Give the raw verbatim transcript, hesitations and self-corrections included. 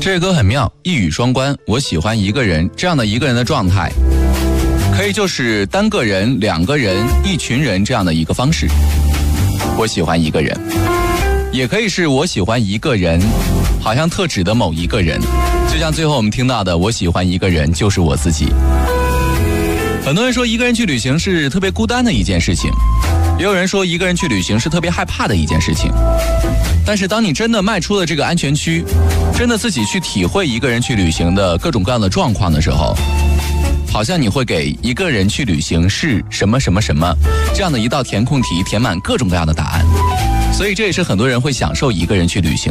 这歌很妙，一语双关。我喜欢一个人，这样的一个人的状态，可以就是单个人、两个人、一群人这样的一个方式。我喜欢一个人，也可以是我喜欢一个人，好像特指的某一个人。就像最后我们听到的，我喜欢一个人就是我自己。很多人说一个人去旅行是特别孤单的一件事情，也有人说一个人去旅行是特别害怕的一件事情。但是当你真的迈出了这个安全区，真的自己去体会一个人去旅行的各种各样的状况的时候，好像你会给一个人去旅行是什么什么什么这样的一道填空题填满各种各样的答案。所以这也是很多人会享受一个人去旅行